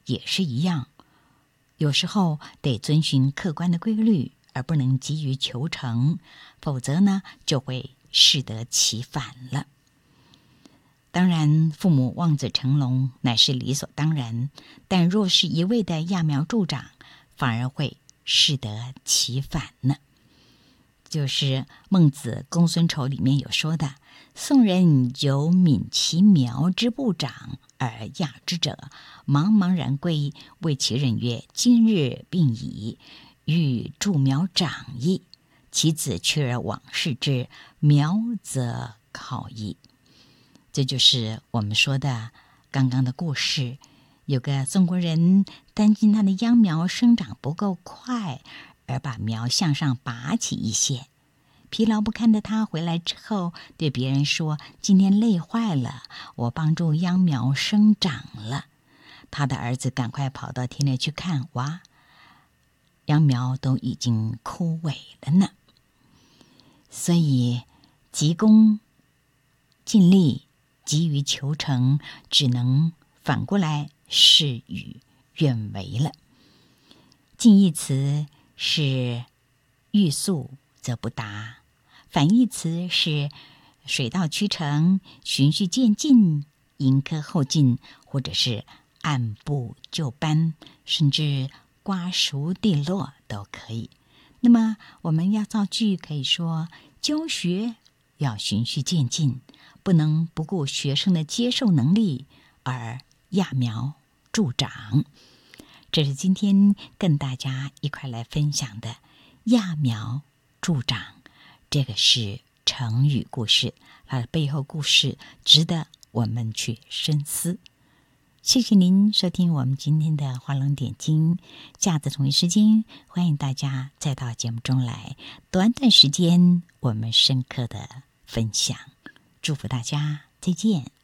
也是一样，有时候得遵循客观的规律，而不能急于求成，否则呢，就会适得其反了。当然，父母望子成龙乃是理所当然，但若是一味的揠苗助长，反而会适得其反呢。就是孟子公孙丑里面有说的，宋人有泯其苗之不长而亚之者，茫茫然归，谓其人曰：今日病矣，欲助苗长矣。其子去而往视之，苗则考矣。这就是我们说的刚刚的故事。有个宋国人担心他的秧苗生长不够快，而把苗向上拔起一些。疲劳不堪的他回来之后，对别人说：今天累坏了，我帮助秧苗生长了。他的儿子赶快跑到田里去看，哇，秧苗都已经枯萎了呢。所以急功近利，急于求成，只能反过来事与愿违了。近义词是欲速则不达，反义词是水到渠成、循序渐进、迎科后进，或者是按部就班，甚至瓜熟蒂落都可以。那么我们要造句，可以说教学要循序渐进，不能不顾学生的接受能力而揠苗助长。这是今天跟大家一块来分享的揠苗助长，这个是成语故事，它的背后故事值得我们去深思。谢谢您收听我们今天的画龙点睛，下次同一时间欢迎大家再到节目中来，短短时间我们深刻的分享。祝福大家，再见。